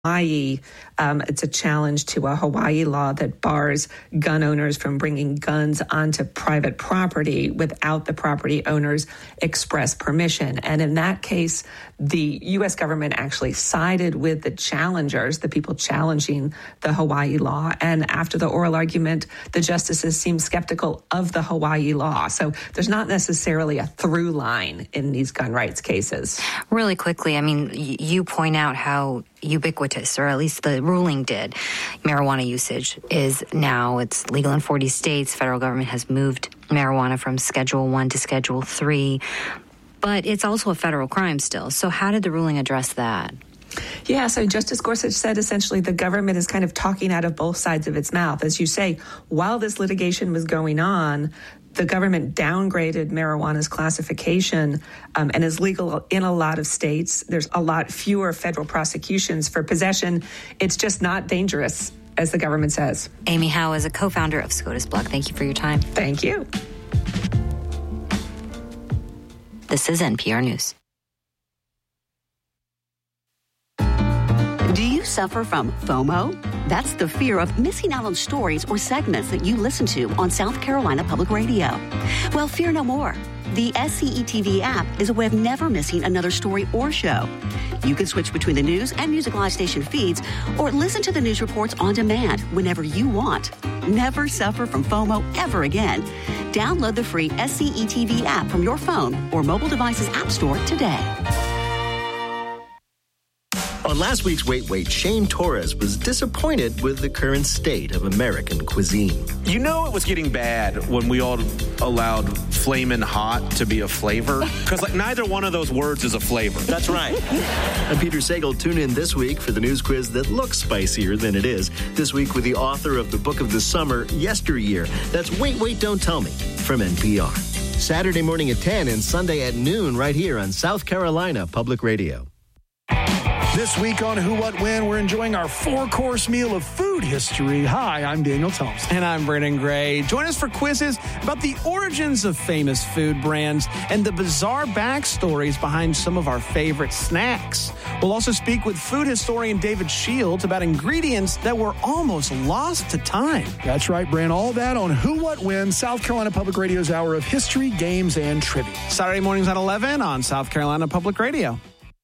Hawaii, it's a challenge to a Hawaii law that bars gun owners from bringing guns onto private property without the property owner's express permission. And in that case, the U.S. government actually sided with the challengers, the people challenging the Hawaii law. And after the oral argument, the justices seemed skeptical of the Hawaii law. So there's not necessarily a through line in these gun rights cases. Really quickly, I mean, you point out how ubiquitous, or at least the ruling did, marijuana usage is now. It's legal in 40 states. Federal government has moved marijuana from Schedule 1 to Schedule 3. But it's also a federal crime still. So how did the ruling address that? Yeah, so Justice Gorsuch said essentially the government is kind of talking out of both sides of its mouth. As you say, while this litigation was going on, the government downgraded marijuana's classification and is legal in a lot of states. There's a lot fewer federal prosecutions for possession. It's just not dangerous, as the government says. Amy Howe is a co-founder of SCOTUS Blog. Thank you for your time. Thank you. This is NPR News. Do you suffer from FOMO? That's the fear of missing out on stories or segments that you listen to on South Carolina Public Radio. Well, fear no more. The SCETV app is a way of never missing another story or show. You can switch between the news and Music Live station feeds or listen to the news reports on demand whenever you want. Never suffer from FOMO ever again. Download the free SCETV app from your phone or mobile device's app store today. On last week's Wait, Shane Torres was disappointed with the current state of American cuisine. You know it was getting bad when we all allowed flamin' hot to be a flavor? Because neither one of those words is a flavor. That's right. I'm Peter Sagal. Tune in this week for the news quiz that looks spicier than it is. This week with the author of the book of the summer, Yesteryear. That's Wait, Don't Tell Me from NPR. Saturday morning at 10 and Sunday at noon right here on South Carolina Public Radio. This week on Who, What, When, we're enjoying our 4-course meal of food history. Hi, I'm Daniel Thompson. And I'm Brennan Gray. Join us for quizzes about the origins of famous food brands and the bizarre backstories behind some of our favorite snacks. We'll also speak with food historian David Shields about ingredients that were almost lost to time. That's right, Bran. All that on Who, What, When, South Carolina Public Radio's hour of history, games, and trivia. Saturday mornings at 11 on South Carolina Public Radio.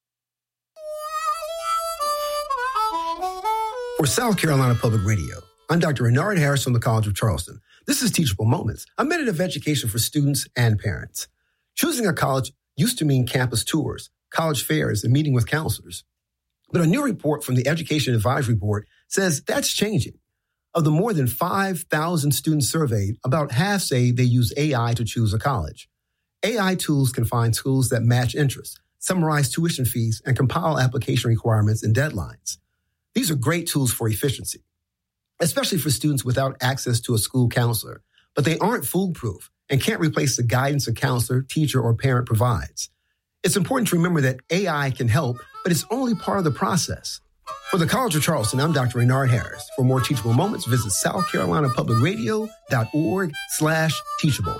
For South Carolina Public Radio, I'm Dr. Renard Harris from the College of Charleston. This is Teachable Moments, a minute of education for students and parents. Choosing a college used to mean campus tours, college fairs, and meeting with counselors. But a new report from the Education Advisory Board says that's changing. Of the more than 5,000 students surveyed, about half say they use AI to choose a college. AI tools can find schools that match interests, summarize tuition fees, and compile application requirements and deadlines. These are great tools for efficiency, especially for students without access to a school counselor, but they aren't foolproof and can't replace the guidance a counselor, teacher, or parent provides. It's important to remember that AI can help, but it's only part of the process. For the College of Charleston, I'm Dr. Renard Harris. For more Teachable Moments, visit southcarolinapublicradio.org/teachable.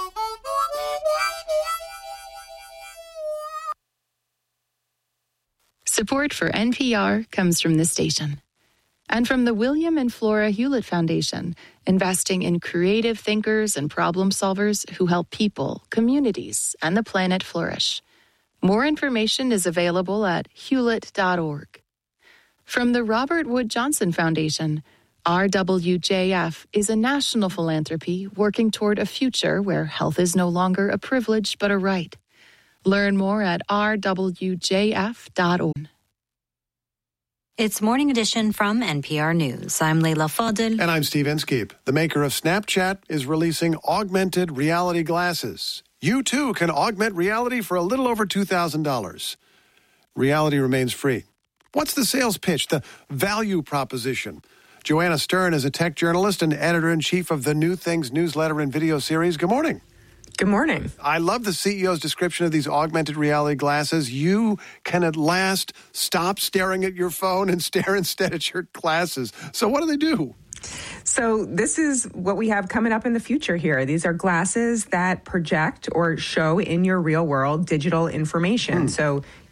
Support for NPR comes from this station and from the William and Flora Hewlett Foundation, investing in creative thinkers and problem solvers who help people, communities, and the planet flourish. More information is available at hewlett.org. From the Robert Wood Johnson Foundation, RWJF is a national philanthropy working toward a future where health is no longer a privilege but a right. Learn more at rwjf.org. It's Morning Edition from NPR News. I'm Leila Fadel. And I'm Steve Inskeep. The maker of Snapchat is releasing augmented reality glasses. You, too, can augment reality for a little over $2,000. Reality remains free. What's the sales pitch, the value proposition? Joanna Stern is a tech journalist and editor-in-chief of the New Things newsletter and video series. Good morning. Good morning. I love the CEO's description of these augmented reality glasses. You can at last stop staring at your phone and stare instead at your glasses. So what do? So this is what we have coming up in the future here. These are glasses that project or show in your real world digital information. So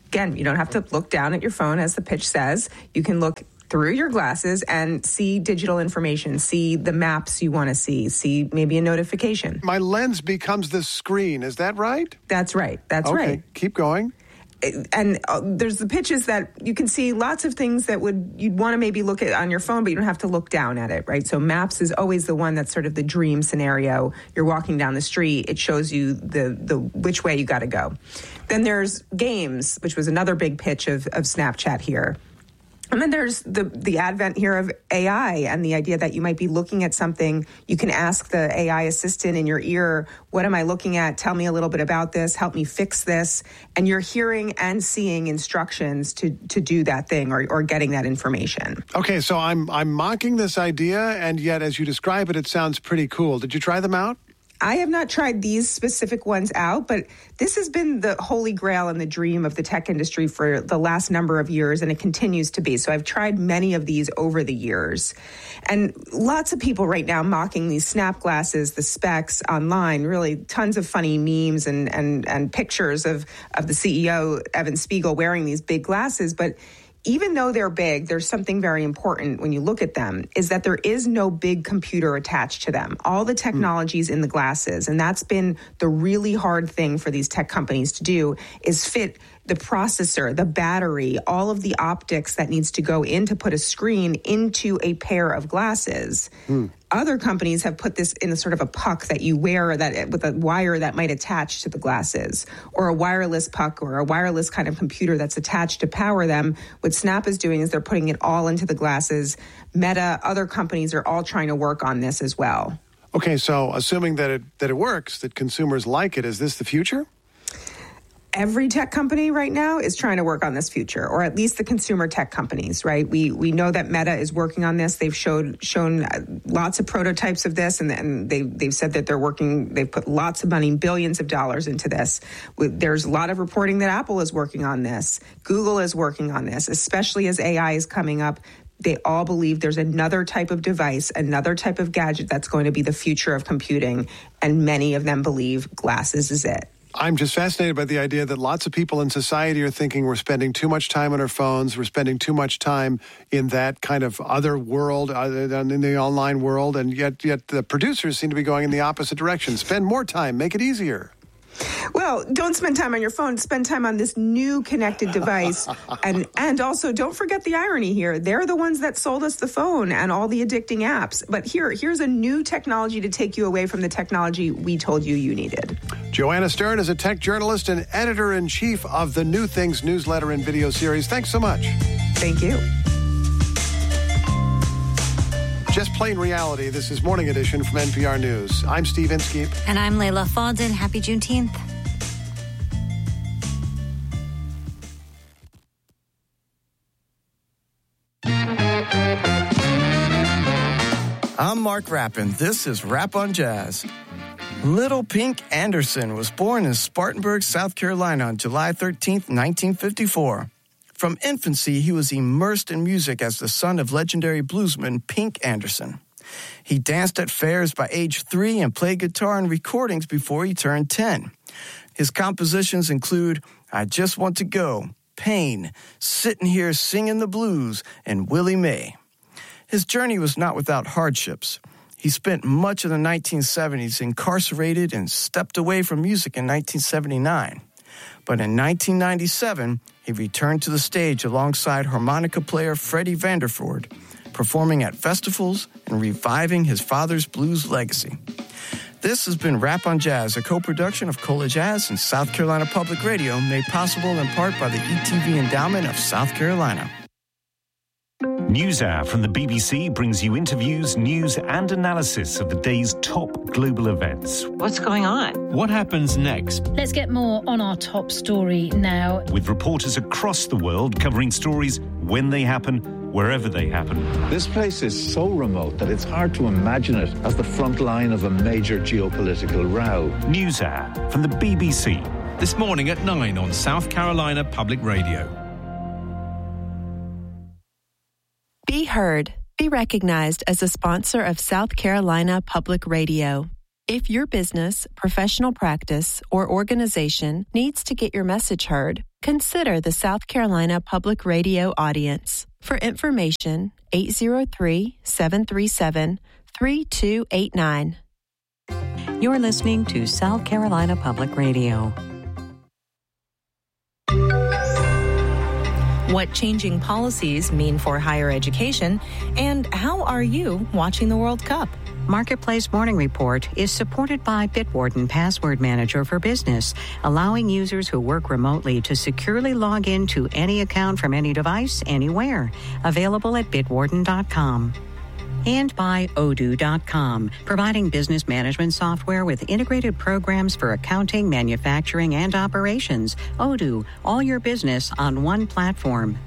Again, you don't have to look down at your phone, as the pitch says. You can look through your glasses and see digital information, see the maps you want to see maybe a notification. My lens becomes the screen. Is that right? That's right. That's okay. right. Keep going. And there's the pitches that you can see lots of things that you'd want to maybe look at on your phone, but you don't have to look down at it, right? So maps is always the one that's sort of the dream scenario. You're walking down the street. It shows you the which way you got to go. Then there's games, which was another big pitch of Snapchat here. And then there's the advent here of AI and the idea that you might be looking at something. You can ask the AI assistant in your ear, what am I looking at? Tell me a little bit about this. Help me fix this. And you're hearing and seeing instructions to do that thing or getting that information. Okay, so I'm mocking this idea, and yet as you describe it, it sounds pretty cool. Did you try them out? I have not tried these specific ones out, but this has been the holy grail and the dream of the tech industry for the last number of years, and it continues to be. So I've tried many of these over the years. And lots of people right now mocking these Snap glasses, the specs online, really tons of funny memes and pictures of the CEO, Evan Spiegel, wearing these big glasses. But even though they're big, there's something very important when you look at them, is that there is no big computer attached to them. All the technology's in the glasses, and that's been the really hard thing for these tech companies to do, is fit the processor, the battery, all of the optics that needs to go in to put a screen into a pair of glasses. Other companies have put this in a sort of a puck that you wear that with a wire that might attach to the glasses, or a wireless puck or a wireless kind of computer that's attached to power them. What Snap is doing is they're putting it all into the glasses. Meta, other companies are all trying to work on this as well. Okay, so assuming that it works, that consumers like it, is this the future? Every tech company right now is trying to work on this future, or at least the consumer tech companies, right? We know that Meta is working on this. They've shown lots of prototypes of this, and they've said that they're working. They've put lots of money, billions of dollars into this. There's a lot of reporting that Apple is working on this. Google is working on this, especially as AI is coming up. They all believe there's another type of device, another type of gadget that's going to be the future of computing, and many of them believe glasses is it. I'm just fascinated by the idea that lots of people in society are thinking we're spending too much time on our phones, we're spending too much time in that kind of other world, other than in the online world, and yet the producers seem to be going in the opposite direction. Spend more time, make it easier. Well, don't spend time on your phone. Spend time on this new connected device. And also, don't forget the irony here. They're the ones that sold us the phone and all the addicting apps. But here's a new technology to take you away from the technology we told you needed. Joanna Stern is a tech journalist and editor-in-chief of the New Things newsletter and video series. Thanks so much. Thank you. Just Plain Reality. This is Morning Edition from NPR News. I'm Steve Inskeep. And I'm Layla Faldin. Happy Juneteenth. I'm Mark Rappin. This is Rap on Jazz. Little Pink Anderson was born in Spartanburg, South Carolina on July 13th, 1954. From infancy, he was immersed in music as the son of legendary bluesman Pink Anderson. He danced at fairs by age 3 and played guitar in recordings before he turned 10. His compositions include I Just Want to Go, Pain, Sitting Here Singing the Blues, and Willie Mae. His journey was not without hardships. He spent much of the 1970s incarcerated and stepped away from music in 1979. But in 1997, he returned to the stage alongside harmonica player Freddie Vanderford, performing at festivals and reviving his father's blues legacy. This has been Rap on Jazz, a co-production of Cola Jazz and South Carolina Public Radio, made possible in part by the ETV Endowment of South Carolina. NewsHour from the BBC brings you interviews, news and analysis of the day's top global events. What's going on? What happens next? Let's get more on our top story now. With reporters across the world covering stories when they happen, wherever they happen. This place is so remote that it's hard to imagine it as the front line of a major geopolitical row. NewsHour from the BBC. This morning at 9 on South Carolina Public Radio. Be heard. Be recognized as a sponsor of South Carolina Public Radio. If your business, professional practice, or organization needs to get your message heard, consider the South Carolina Public Radio audience. For information, 803-737-3289. You're listening to South Carolina Public Radio. What changing policies mean for higher education, and how are you watching the World Cup? Marketplace Morning Report is supported by Bitwarden Password Manager for Business, allowing users who work remotely to securely log into any account from any device, anywhere. Available at bitwarden.com. And by Odoo.com, providing business management software with integrated programs for accounting, manufacturing, and operations. Odoo, all your business on one platform.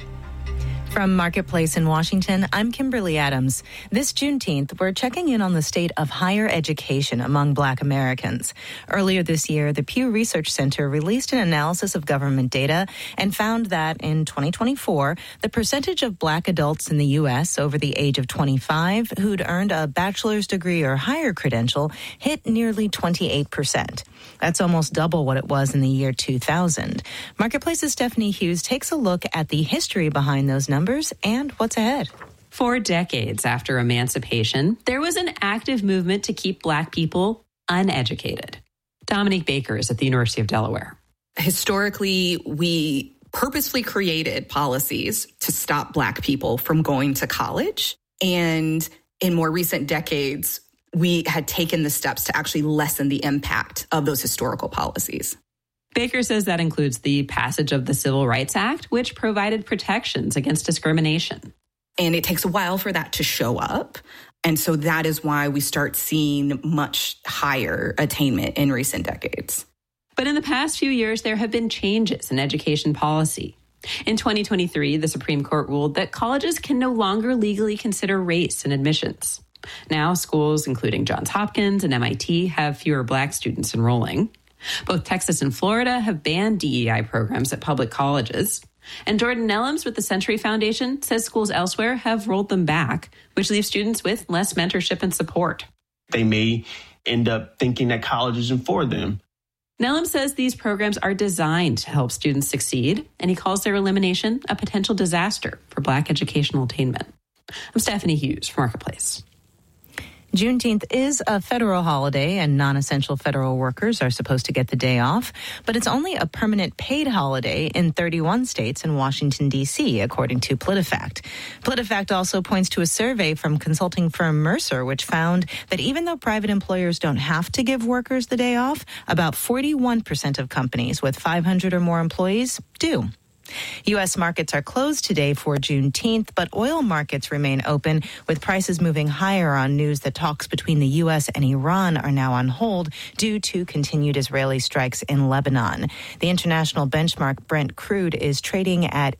From Marketplace in Washington, I'm Kimberly Adams. This Juneteenth, we're checking in on the state of higher education among Black Americans. Earlier this year, the Pew Research Center released an analysis of government data and found that in 2024, the percentage of Black adults in the U.S. over the age of 25 who'd earned a bachelor's degree or higher credential hit nearly 28%. That's almost double what it was in the year 2000. Marketplace's Stephanie Hughes takes a look at the history behind those numbers and what's ahead. For decades after emancipation, there was an active movement to keep Black people uneducated. Dominique Baker is at the University of Delaware. Historically, we purposefully created policies to stop Black people from going to college. And in more recent decades, we had taken the steps to actually lessen the impact of those historical policies. Baker says that includes the passage of the Civil Rights Act, which provided protections against discrimination. And it takes a while for that to show up. And so that is why we start seeing much higher attainment in recent decades. But in the past few years, there have been changes in education policy. In 2023, the Supreme Court ruled that colleges can no longer legally consider race in admissions. Now, schools, including Johns Hopkins and MIT, have fewer Black students enrolling. Both Texas and Florida have banned DEI programs at public colleges. And Jordan Nellums with the Century Foundation says schools elsewhere have rolled them back, which leaves students with less mentorship and support. They may end up thinking that college isn't for them. Nellums says these programs are designed to help students succeed, and he calls their elimination a potential disaster for Black educational attainment. I'm Stephanie Hughes for Marketplace. Juneteenth is a federal holiday, and non-essential federal workers are supposed to get the day off, but it's only a permanent paid holiday in 31 states and Washington, D.C., according to PolitiFact. PolitiFact also points to a survey from consulting firm Mercer, which found that even though private employers don't have to give workers the day off, about 41% of companies with 500 or more employees do. U.S. markets are closed today for Juneteenth, but oil markets remain open, with prices moving higher on news that talks between the U.S. and Iran are now on hold due to continued Israeli strikes in Lebanon. The international benchmark Brent crude is trading at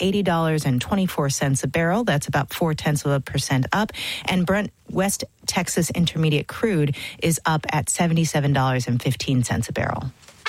$80.24 a barrel. That's about 0.4% up. And Brent West Texas Intermediate crude is up at $77.15 a barrel.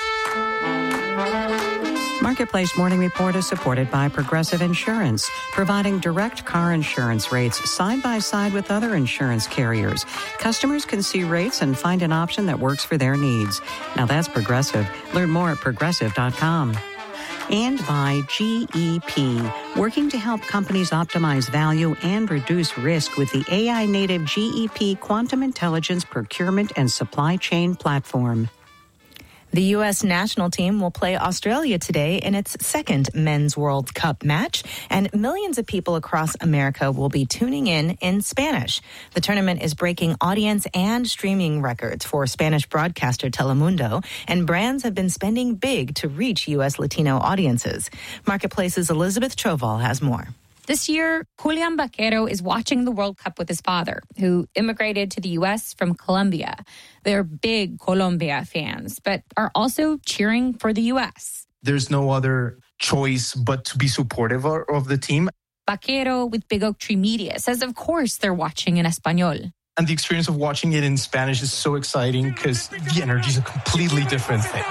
Marketplace Morning Report is supported by Progressive Insurance, providing direct car insurance rates side by side with other insurance carriers. Customers can see rates and find an option that works for their needs. Now that's Progressive. Learn more at progressive.com. And by GEP, working to help companies optimize value and reduce risk with the AI-native GEP Quantum Intelligence Procurement and Supply Chain Platform. The U.S. national team will play Australia today in its second Men's World Cup match, and millions of people across America will be tuning in Spanish. The tournament is breaking audience and streaming records for Spanish broadcaster Telemundo, and brands have been spending big to reach U.S. Latino audiences. Marketplace's Elizabeth Troval has more. This year, Julian Vaquero is watching the World Cup with his father, who immigrated to the U.S. from Colombia. They're big Colombia fans, but are also cheering for the U.S. There's no other choice but to be supportive of the team. Vaquero with Big Oak Tree Media says, of course, they're watching in Espanol. And the experience of watching it in Spanish is so exciting because the energy is a completely different thing.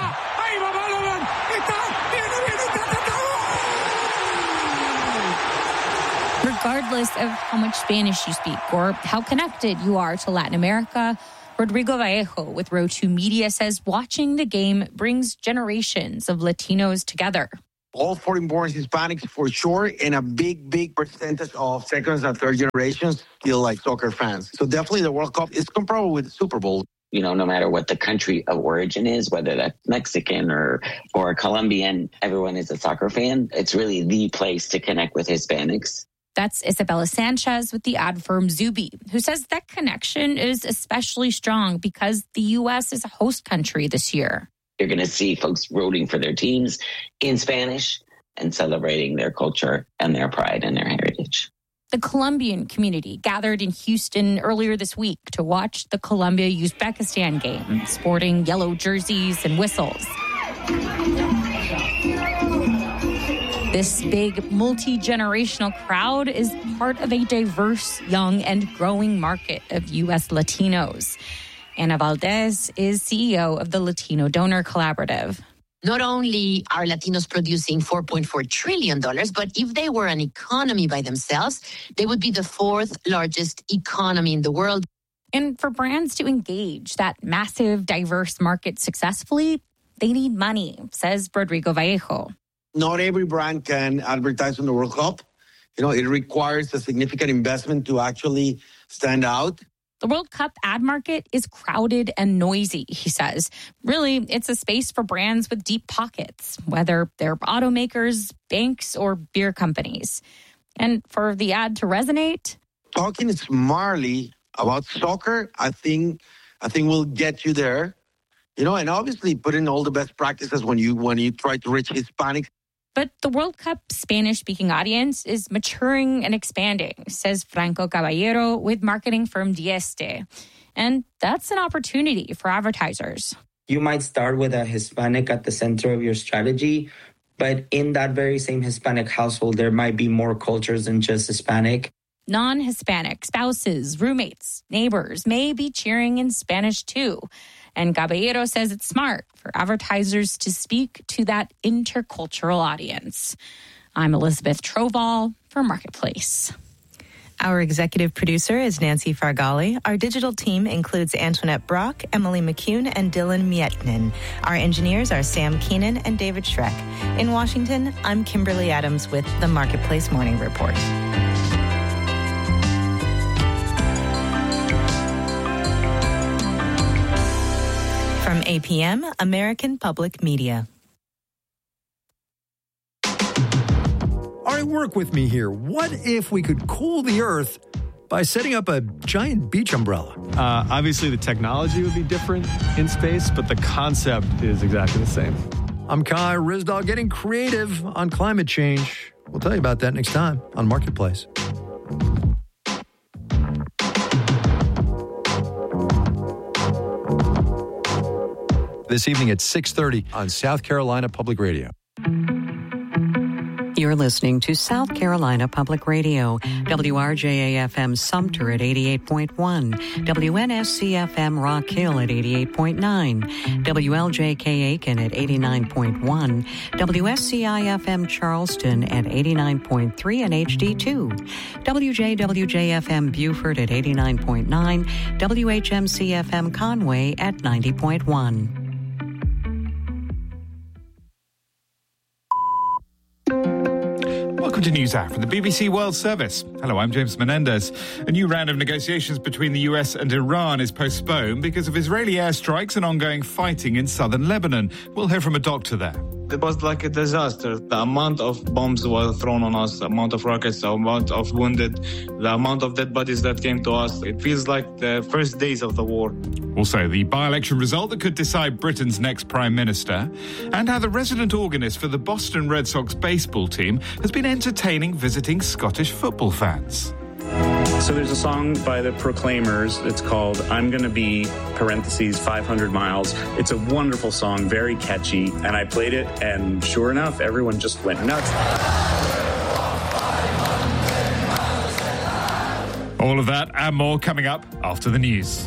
Regardless of how much Spanish you speak or how connected you are to Latin America, Rodrigo Vallejo with Row 2 Media says watching the game brings generations of Latinos together. All foreign-born Hispanics for sure, and a big percentage of second and third generations still like soccer fans. So definitely the World Cup is comparable with the Super Bowl. You know, no matter what the country of origin is, whether that's Mexican or Colombian, everyone is a soccer fan. It's really the place to connect with Hispanics. That's Isabella Sanchez with the ad firm Zuby, who says that connection is especially strong because the U.S. is a host country this year. You're going to see folks rooting for their teams in Spanish and celebrating their culture and their pride and their heritage. The Colombian community gathered in Houston earlier this week to watch the Colombia-Uzbekistan game, sporting yellow jerseys and whistles. This big multi-generational crowd is part of a diverse, young, and growing market of U.S. Latinos. Ana Valdez is CEO of the Latino Donor Collaborative. Not only are Latinos producing $4.4 trillion, but if they were an economy by themselves, they would be the fourth largest economy in the world. And for brands to engage that massive, diverse market successfully, they need money, says Rodrigo Vallejo. Not every brand can advertise on the World Cup. You know, it requires a significant investment to actually stand out. The World Cup ad market is crowded and noisy, he says. Really, it's a space for brands with deep pockets, whether they're automakers, banks, or beer companies. And for the ad to resonate, talking smartly about soccer, I think will get you there. You know, and obviously put in all the best practices when you try to reach Hispanics. But the World Cup Spanish-speaking audience is maturing and expanding, says Franco Caballero with marketing firm Dieste. And that's an opportunity for advertisers. You might start with a Hispanic at the center of your strategy, but in that very same Hispanic household, there might be more cultures than just Hispanic. Non-Hispanic spouses, roommates, neighbors may be cheering in Spanish too. And Caballero says it's smart for advertisers to speak to that intercultural audience. I'm Elizabeth Troval for Marketplace. Our executive producer is Nancy Fargali. Our digital team includes Antoinette Brock, Emily McCune, and Dylan Mietnin. Our engineers are Sam Keenan and David Schreck. In Washington, I'm Kimberly Adams with the Marketplace Morning Report. From APM, American Public Media. All right, work with me here. What if we could cool the Earth by setting up a giant beach umbrella? Obviously, the technology would be different in space, but the concept is exactly the same. I'm Kai Ryssdal, getting creative on climate change. We'll tell you about that next time on Marketplace. This evening at 6:30 on South Carolina Public Radio. You're listening to South Carolina Public Radio, WRJA-FM Sumter at 88.1, WNSC-FM Rock Hill at 88.9, WLJK Aiken at 89.1, WSCI-FM Charleston at 89.3 and HD2, WJWJ-FM Beaufort at 89.9, WHMC-FM Conway at 90.1. Welcome to NewsHour from the BBC World Service. Hello, I'm James Menendez. A new round of negotiations between the US and Iran is postponed because of Israeli airstrikes and ongoing fighting in southern Lebanon. We'll hear from a doctor there. It was like a disaster. The amount of bombs were thrown on us, the amount of rockets, the amount of wounded, the amount of dead bodies that came to us. It feels like the first days of the war. Also, the by-election result that could decide Britain's next Prime Minister, and how the resident organist for the Boston Red Sox baseball team has been entertaining visiting Scottish football fans. So there's a song by the Proclaimers. It's called I'm Gonna Be, parentheses, 500 Miles. It's a wonderful song, very catchy. And I played it, and sure enough, everyone just went nuts. All of that and more coming up after the news.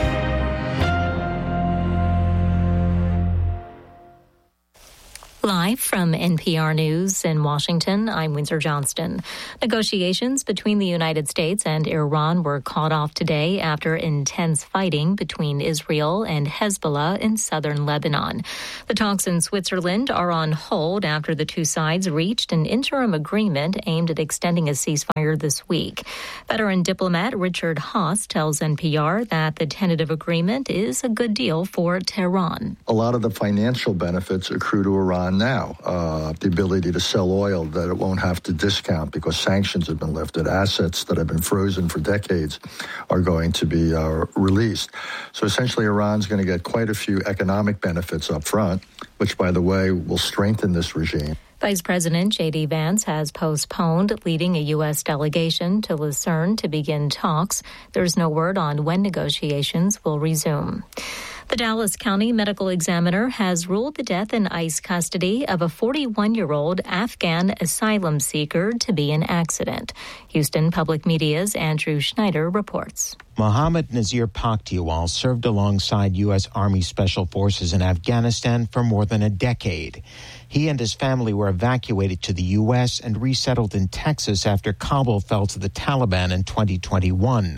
Live Live from NPR News in Washington, I'm Windsor Johnston. Negotiations between the United States and Iran were called off today after intense fighting between Israel and Hezbollah in southern Lebanon. The talks in Switzerland are on hold after the two sides reached an interim agreement aimed at extending a ceasefire this week. Veteran diplomat Richard Haass tells NPR that the tentative agreement is a good deal for Tehran. A lot of the financial benefits accrue to Iran now. The ability to sell oil that it won't have to discount because sanctions have been lifted. Assets that have been frozen for decades are going to be released. So essentially, Iran's going to get quite a few economic benefits up front, which, by the way, will strengthen this regime. Vice President J.D. Vance has postponed leading a U.S. delegation to Lucerne to begin talks. There's no word on when negotiations will resume. The Dallas County Medical Examiner has ruled the death in ICE custody of a 41-year-old Afghan asylum seeker to be an accident. Houston Public Media's Andrew Schneider reports. Mohammed Nazir Pakhtiwal served alongside U.S. Army Special Forces in Afghanistan for more than a decade. He and his family were evacuated to the U.S. and resettled in Texas after Kabul fell to the Taliban in 2021.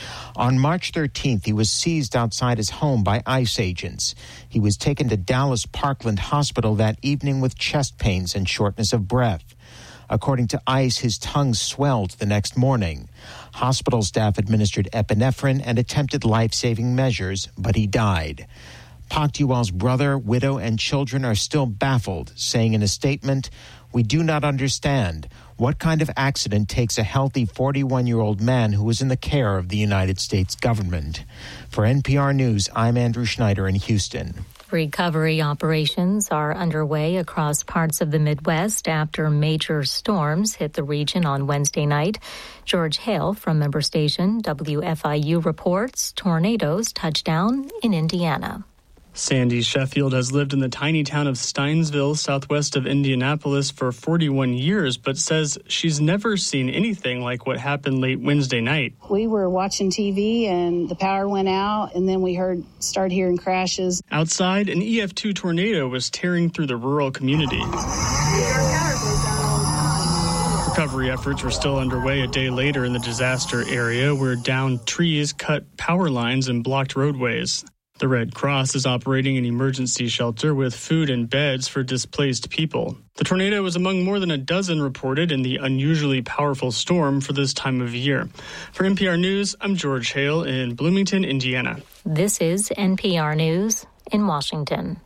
On March 13th, he was seized outside his home by ICE agents. He was taken to Dallas Parkland Hospital that evening with chest pains and shortness of breath. According to ICE, his tongue swelled the next morning. Hospital staff administered epinephrine and attempted life-saving measures, but he died. Pakhtiwal's brother, widow, and children are still baffled, saying in a statement, "We do not understand. What kind of accident takes a healthy 41-year-old man who is in the care of the United States government?" For NPR News, I'm Andrew Schneider in Houston. Recovery operations are underway across parts of the Midwest after major storms hit the region on Wednesday night. George Hale from member station WFIU reports tornadoes touched down in Indiana. Sandy Sheffield has lived in the tiny town of Steinsville, southwest of Indianapolis, for 41 years, but says she's never seen anything like what happened late Wednesday night. We were watching TV and the power went out, and then we started hearing crashes. Outside, an EF2 tornado was tearing through the rural community. Recovery efforts were still underway a day later in the disaster area, where downed trees cut power lines and blocked roadways. The Red Cross is operating an emergency shelter with food and beds for displaced people. The tornado was among more than a dozen reported in the unusually powerful storm for this time of year. For NPR News, I'm George Hale in Bloomington, Indiana. This is NPR News in Washington.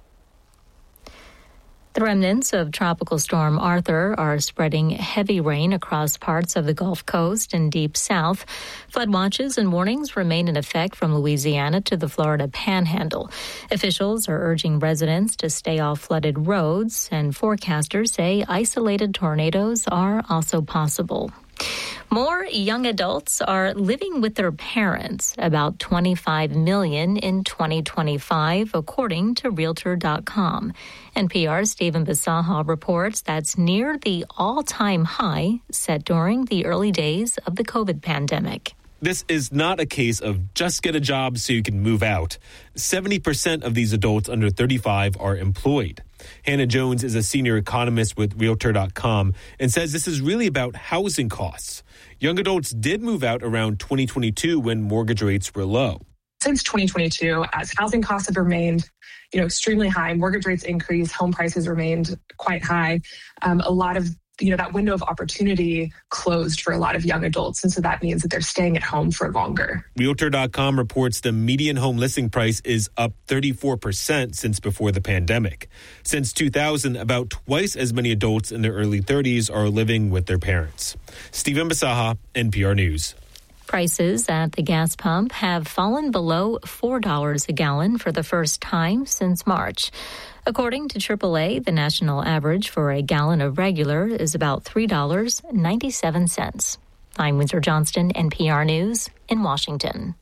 The remnants of Tropical Storm Arthur are spreading heavy rain across parts of the Gulf Coast and Deep South. Flood watches and warnings remain in effect from Louisiana to the Florida Panhandle. Officials are urging residents to stay off flooded roads, and forecasters say isolated tornadoes are also possible. More young adults are living with their parents, about 25 million in 2025, according to Realtor.com. NPR's Stephen Bisaha reports that's near the all-time high set during the early days of the COVID pandemic. This is not a case of just get a job so you can move out. 70% of these adults under 35 are employed. Hannah Jones is a senior economist with Realtor.com and says this is really about housing costs. Young adults did move out around 2022 when mortgage rates were low. Since 2022, as housing costs have remained, extremely high, mortgage rates increased, home prices remained quite high. A lot of that window of opportunity closed for a lot of young adults. And so that means that they're staying at home for longer. Realtor.com reports the median home listing price is up 34% since before the pandemic. Since 2000, about twice as many adults in their early 30s are living with their parents. Stephen Bisaha, NPR News. Prices at the gas pump have fallen below $4 a gallon for the first time since March. According to AAA, the national average for a gallon of regular is about $3.97. I'm Windsor Johnston, NPR News in Washington.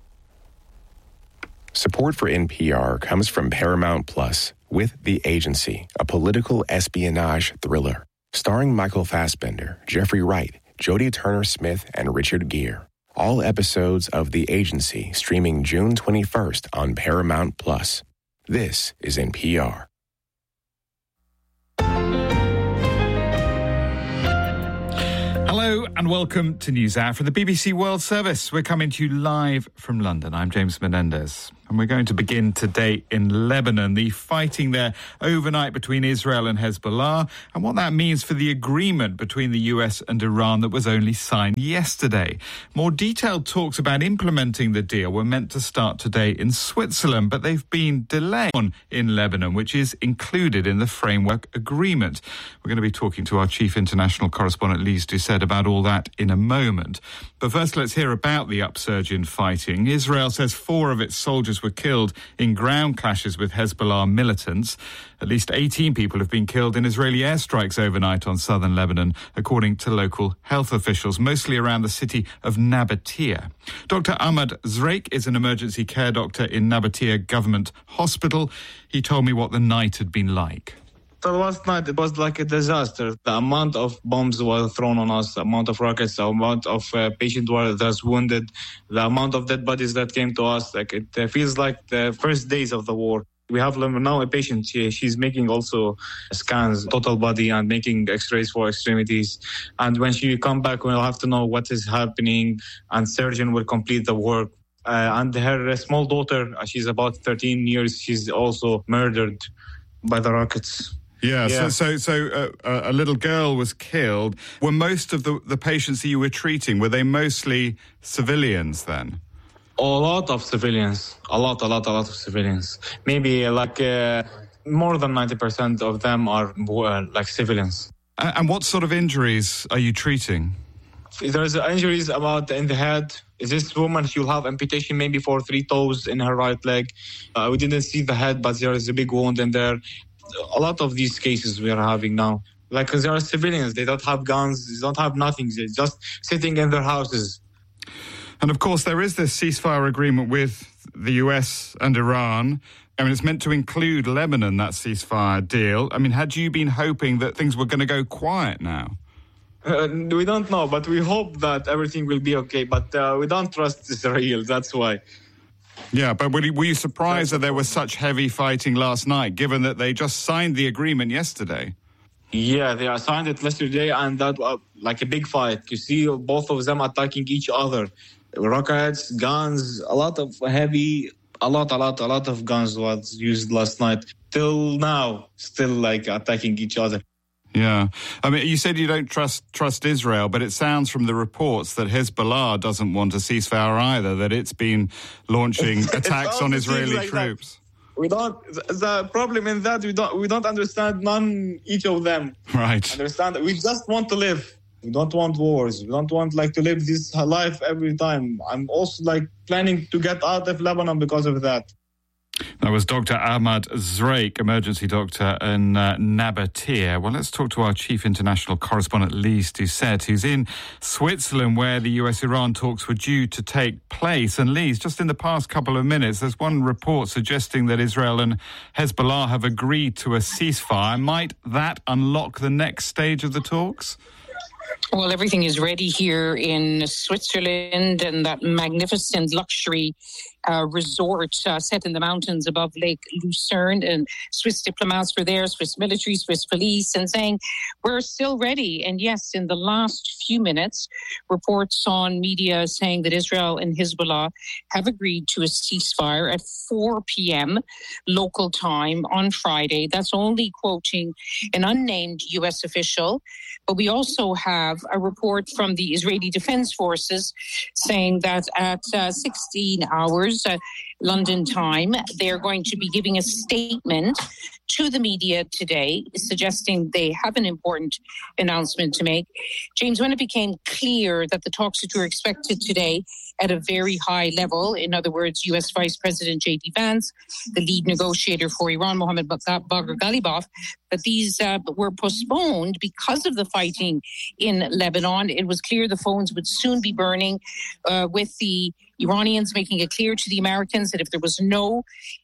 Support for NPR comes from Paramount Plus with The Agency, a political espionage thriller. Starring Michael Fassbender, Jeffrey Wright, Jodie Turner-Smith, and Richard Gere. All episodes of The Agency streaming June 21st on Paramount Plus. This is NPR. And welcome to NewsHour from the BBC World Service. We're coming to you live from London. I'm James Menendez. And we're going to begin today in Lebanon, the fighting there overnight between Israel and Hezbollah, and what that means for the agreement between the US and Iran that was only signed yesterday. More detailed talks about implementing the deal were meant to start today in Switzerland, but they've been delayed in Lebanon, which is included in the framework agreement. We're going to be talking to our chief international correspondent, Lise Doucet, about all that in a moment. But first, let's hear about the upsurge in fighting. Israel says 4 of its soldiers were killed in ground clashes with Hezbollah militants. At least 18 people have been killed in Israeli airstrikes overnight on southern Lebanon, according to local health officials, mostly around the city of Nabatea. Dr. Ahmad Zreik is an emergency care doctor in Nabatea Government Hospital. He told me what the night had been like. So last night, it was like a disaster. The amount of bombs were thrown on us, the amount of rockets, the amount of patients were that's wounded, the amount of dead bodies that came to us. Like it feels like the first days of the war. We have now a patient. She's making also scans, total body, and making x-rays for extremities. And when she come back, we'll have to know what is happening, and surgeon will complete the work. And her small daughter, she's about 13 years, she's also murdered by the rockets. Yeah. So a little girl was killed. Were most of the patients that you were treating, were they mostly civilians then? A lot of civilians. A lot of civilians. Maybe like more than 90% of them are like civilians. And what sort of injuries are you treating? There's injuries in the head. This woman, she'll have amputation maybe for 3 toes in her right leg. We didn't see the head, but there is a big wound in there. A lot of these cases we are having now. Like, there are civilians, they don't have guns, they don't have nothing, they're just sitting in their houses. And of course, there is this ceasefire agreement with the US and Iran. I mean, it's meant to include Lebanon, that ceasefire deal. I mean, had you been hoping that things were going to go quiet now? We don't know, but we hope that everything will be okay. But we don't trust Israel, that's why. Yeah, but were you surprised that there was such heavy fighting last night, given that they just signed the agreement yesterday? Yeah, they signed it yesterday, and that was like a big fight. You see both of them attacking each other. Rockets, guns, a lot of guns was used last night. Till now, still like attacking each other. Yeah. I mean, you said you don't trust Israel, but it sounds from the reports that Hezbollah doesn't want a ceasefire either, that it's been launching attacks on Israeli like troops. The problem in that we don't understand each of them. Right. Understand that we just want to live. We don't want wars. We don't want to live this life every time. I'm also planning to get out of Lebanon because of that. That was Dr. Ahmad Zreik, emergency doctor in Nabatea. Well, let's talk to our chief international correspondent, Lise Doucet, who's in Switzerland, where the US-Iran talks were due to take place. And Lise, just in the past couple of minutes, there's one report suggesting that Israel and Hezbollah have agreed to a ceasefire. Might that unlock the next stage of the talks? Well, everything is ready here in Switzerland, and that magnificent luxury resort set in the mountains above Lake Lucerne. And Swiss diplomats were there, Swiss military, Swiss police, and saying, we're still ready. And yes, in the last few minutes, reports on media saying that Israel and Hezbollah have agreed to a ceasefire at 4 p.m. local time on Friday. That's only quoting an unnamed U.S. official. But we also have a report from the Israeli Defense Forces saying that at 16 hours London time, they're going to be giving a statement to the media today, suggesting they have an important announcement to make. James, when it became clear that the talks that were expected today at a very high level, in other words, U.S. Vice President J.D. Vance, the lead negotiator for Iran, Mohammad Bagher Ghalibaf, that these were postponed because of the fighting in Lebanon. It was clear the phones would soon be burning, with the Iranians making it clear to the Americans that if there was no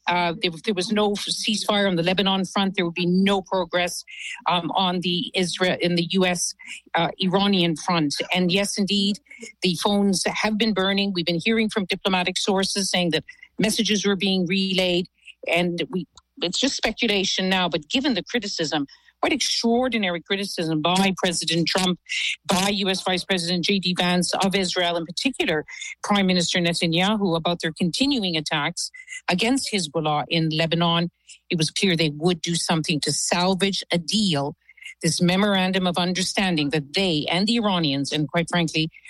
ceasefire on the Lebanon front, there would be no progress on the U.S. Iranian front. And yes, indeed, the phones have been burning. We've been hearing from diplomatic sources saying that messages were being relayed, and it's just speculation now. But given the criticism quite extraordinary criticism by President Trump, by U.S. Vice President J.D. Vance of Israel, in particular Prime Minister Netanyahu, about their continuing attacks against Hezbollah in Lebanon. It was clear they would do something to salvage a deal, this memorandum of understanding that they and the Iranians, and quite frankly,